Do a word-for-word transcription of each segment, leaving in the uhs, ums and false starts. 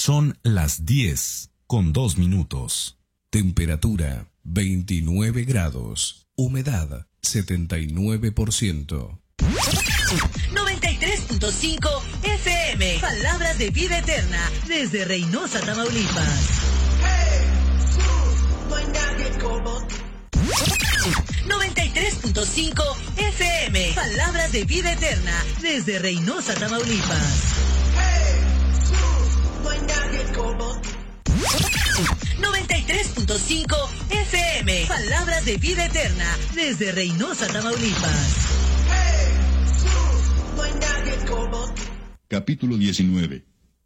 Son las diez con dos minutos. Temperatura veintinueve grados. Humedad setenta y nueve por ciento. noventa y tres punto cinco F M. Palabras de vida eterna. Desde Reynosa, Tamaulipas. noventa y tres punto cinco F M. Palabras de vida eterna. Desde Reynosa, Tamaulipas. noventa y tres punto cinco F M. Palabras de vida eterna. Desde Reynosa, Tamaulipas. Capítulo diecinueve.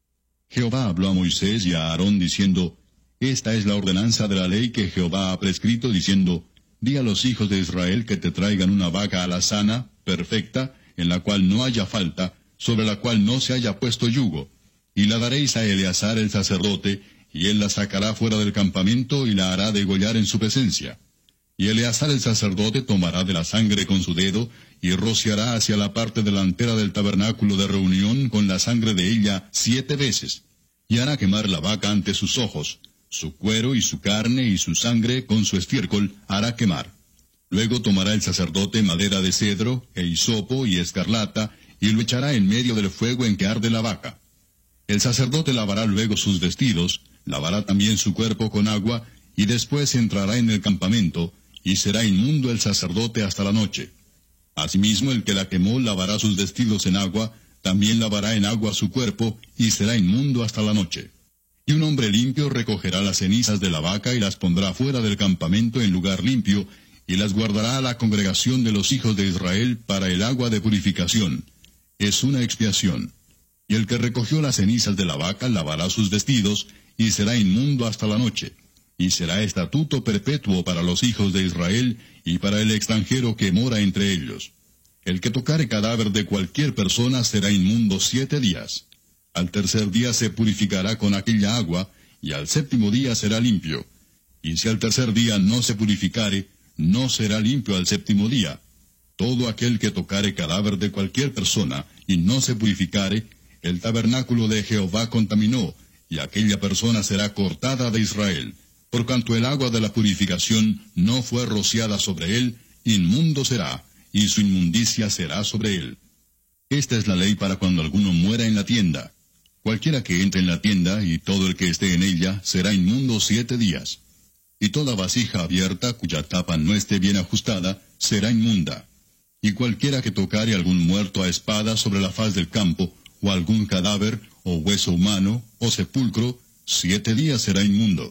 Jehová habló a Moisés y a Aarón diciendo: Esta es la ordenanza de la ley que Jehová ha prescrito, diciendo: Di a los hijos de Israel que te traigan una vaca alazana, perfecta, en la cual no haya falta, sobre la cual no se haya puesto yugo. Y la daréis a Eleazar el sacerdote, y él la sacará fuera del campamento y la hará degollar en su presencia. Y Eleazar el sacerdote tomará de la sangre con su dedo, y rociará hacia la parte delantera del tabernáculo de reunión con la sangre de ella siete veces. Y hará quemar la vaca ante sus ojos. Su cuero y su carne y su sangre con su estiércol hará quemar. Luego tomará el sacerdote madera de cedro, e hisopo y escarlata, y lo echará en medio del fuego en que arde la vaca. El sacerdote lavará luego sus vestidos, lavará también su cuerpo con agua, y después entrará en el campamento, y será inmundo el sacerdote hasta la noche. Asimismo el que la quemó lavará sus vestidos en agua, también lavará en agua su cuerpo, y será inmundo hasta la noche. Y un hombre limpio recogerá las cenizas de la vaca y las pondrá fuera del campamento en lugar limpio, y las guardará a la congregación de los hijos de Israel para el agua de purificación. Es una expiación. Y el que recogió las cenizas de la vaca lavará sus vestidos, y será inmundo hasta la noche. Y será estatuto perpetuo para los hijos de Israel, y para el extranjero que mora entre ellos. El que tocare cadáver de cualquier persona será inmundo siete días. Al tercer día se purificará con aquella agua, y al séptimo día será limpio. Y si al tercer día no se purificare, no será limpio al séptimo día. Todo aquel que tocare cadáver de cualquier persona, y no se purificare, el tabernáculo de Jehová contaminó, y aquella persona será cortada de Israel. Por cuanto el agua de la purificación no fue rociada sobre él, inmundo será, y su inmundicia será sobre él. Esta es la ley para cuando alguno muera en la tienda. Cualquiera que entre en la tienda, y todo el que esté en ella, será inmundo siete días. Y toda vasija abierta, cuya tapa no esté bien ajustada, será inmunda. Y cualquiera que tocare algún muerto a espada sobre la faz del campo, o algún cadáver, o hueso humano, o sepulcro, siete días será inmundo.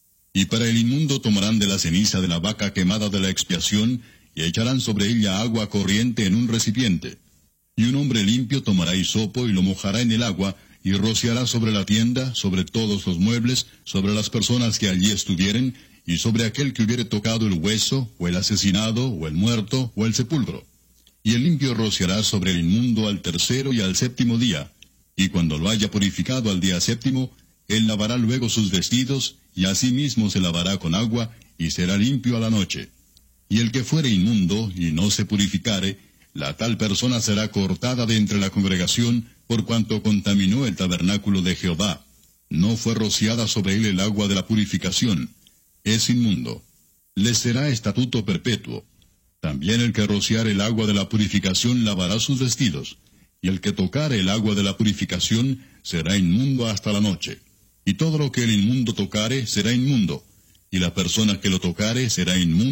Y para el inmundo tomarán de la ceniza de la vaca quemada de la expiación, y echarán sobre ella agua corriente en un recipiente. Y un hombre limpio tomará hisopo y lo mojará en el agua, y rociará sobre la tienda, sobre todos los muebles, sobre las personas que allí estuvieren, y sobre aquel que hubiere tocado el hueso, o el asesinado, o el muerto, o el sepulcro. Y el limpio rociará sobre el inmundo al tercero y al séptimo día, y cuando lo haya purificado al día séptimo, él lavará luego sus vestidos, y asimismo se lavará con agua, y será limpio a la noche. Y el que fuere inmundo, y no se purificare, la tal persona será cortada de entre la congregación, por cuanto contaminó el tabernáculo de Jehová. No fue rociada sobre él el agua de la purificación. Es inmundo. Le será estatuto perpetuo. También el que rociare el agua de la purificación lavará sus vestidos, y el que tocare el agua de la purificación será inmundo hasta la noche. Y todo lo que el inmundo tocare será inmundo, y la persona que lo tocare será inmundo